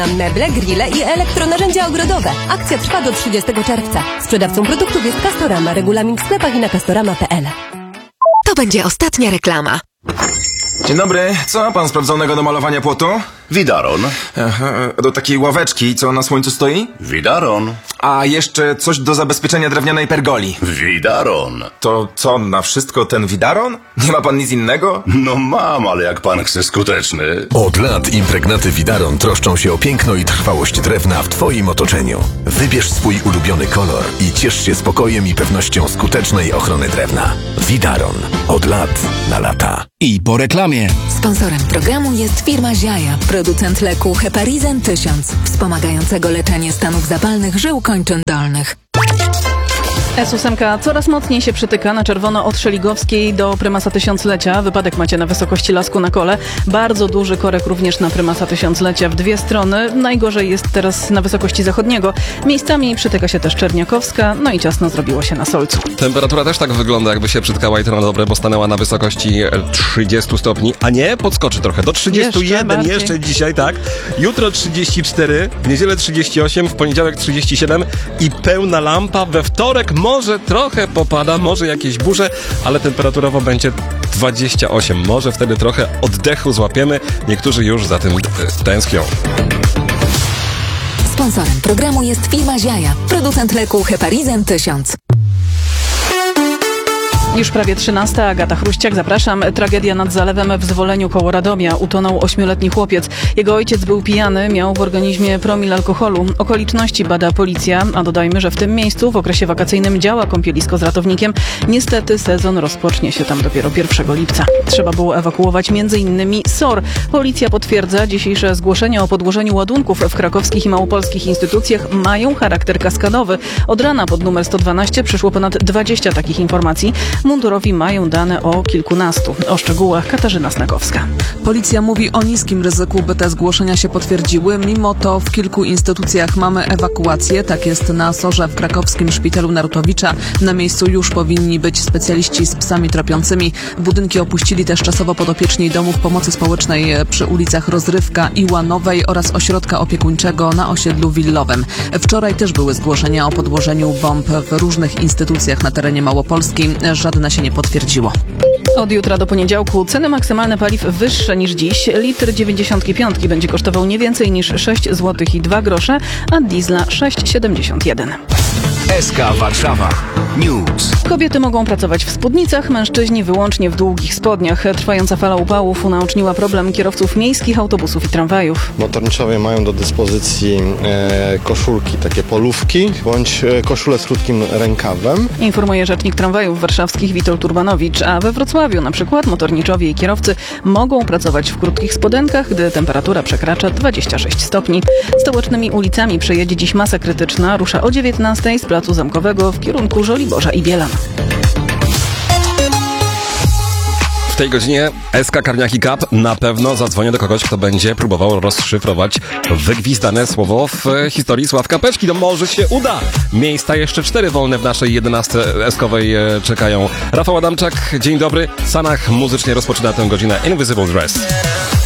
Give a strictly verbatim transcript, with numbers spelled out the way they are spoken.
Meble, grille i elektronarzędzia ogrodowe. Akcja trwa do trzydziestego czerwca. Sprzedawcą produktów jest Castorama. Regulamin w sklepach i na castorama kropka p l. To będzie ostatnia reklama. Dzień dobry. Co ma pan sprawdzonego do malowania płotu? Widaron. Aha, do takiej ławeczki, co na słońcu stoi? Widaron. A jeszcze coś do zabezpieczenia drewnianej pergoli. Widaron. To co, na wszystko ten widaron? Nie ma pan nic innego? No mam, ale jak pan chce skuteczny. Od lat impregnaty Widaron troszczą się o piękno i trwałość drewna w twoim otoczeniu. Wybierz swój ulubiony kolor i ciesz się spokojem i pewnością skutecznej ochrony drewna. Widaron. Od lat na lata. I po reklamie. Sponsorem programu jest firma Ziaja, producent leku Heparizan tysiąc, wspomagającego leczenie stanów zapalnych żył kończyn dolnych. S osiem coraz mocniej się przytyka na czerwono od Szeligowskiej do Prymasa Tysiąclecia. Wypadek macie na wysokości Lasku na Kole. Bardzo duży korek również na Prymasa Tysiąclecia w dwie strony. Najgorzej jest teraz na wysokości zachodniego. Miejscami przytyka się też Czerniakowska, no i ciasno zrobiło się na Solcu. Temperatura też tak wygląda, jakby się przytkała i to na dobre, bo stanęła na wysokości trzydziestu stopni, a nie, podskoczy trochę. Do trzydziestu jeden jeszcze, jeszcze dzisiaj, tak. Jutro trzydzieści cztery, w niedzielę trzydzieści osiem, w poniedziałek trzydzieści siedem i pełna lampa. We wtorek może trochę popada, może jakieś burze, ale temperaturowo będzie dwadzieścia osiem. Może wtedy trochę oddechu złapiemy. Niektórzy już za tym tęsknią. Sponsorem programu jest firma Ziaja, producent leku Heparizan tysiąc. Już prawie trzynasta. Agata Chruściak, zapraszam. Tragedia nad zalewem w Zwoleniu koło Radomia. Utonął ośmioletni chłopiec. Jego ojciec był pijany, miał w organizmie promil alkoholu. Okoliczności bada policja, a dodajmy, że w tym miejscu w okresie wakacyjnym działa kąpielisko z ratownikiem. Niestety sezon rozpocznie się tam dopiero pierwszego lipca. Trzeba było ewakuować między innymi S O R. Policja potwierdza, dzisiejsze zgłoszenia o podłożeniu ładunków w krakowskich i małopolskich instytucjach mają charakter kaskadowy. Od rana pod numer sto dwanaście przyszło ponad dwadzieścia takich informacji. Mundurowi mają dane o kilkunastu. O szczegółach Katarzyna Snakowska. Policja mówi o niskim ryzyku, by te zgłoszenia się potwierdziły. Mimo to w kilku instytucjach mamy ewakuację. Tak jest na Sorze w krakowskim szpitalu Narutowicza. Na miejscu już powinni być specjaliści z psami tropiącymi. Budynki opuścili też czasowo podopieczni domów pomocy społecznej przy ulicach Rozrywka i Łanowej oraz ośrodka opiekuńczego na osiedlu Willowem. Wczoraj też były zgłoszenia o podłożeniu bomb w różnych instytucjach na terenie Małopolski. Żadna się nie potwierdziło. Od jutra do poniedziałku ceny maksymalne paliw wyższe niż dziś. Litr dziewięćdziesiątki piątki będzie kosztował nie więcej niż sześć złotych i dwa grosze, a diesla sześć siedemdziesiąt jeden. S K Warszawa News. Kobiety mogą pracować w spódnicach, mężczyźni wyłącznie w długich spodniach. Trwająca fala upałów unaoczniła problem kierowców miejskich, autobusów i tramwajów. Motorniczowie mają do dyspozycji e, koszulki, takie polówki, bądź e, koszule z krótkim rękawem. Informuje rzecznik tramwajów warszawskich Witold Urbanowicz, a we Wrocławiu na przykład motorniczowie i kierowcy mogą pracować w krótkich spodenkach, gdy temperatura przekracza dwadzieścia sześć stopni. Stołecznymi ulicami przejedzie dziś masa krytyczna, rusza o dziewiętnastej z Placu Zamkowego w kierunku Żoliborza i Bielan. W tej godzinie S K Karniaki Cup na pewno zadzwonię do kogoś, kto będzie próbował rozszyfrować wygwizdane słowo w historii Sławka Peczki. No może się uda. Miejsca jeszcze cztery wolne w naszej jedenastce eskowej czekają. Rafał Adamczak, dzień dobry. Sanach muzycznie rozpoczyna tę godzinę Invisible Dress.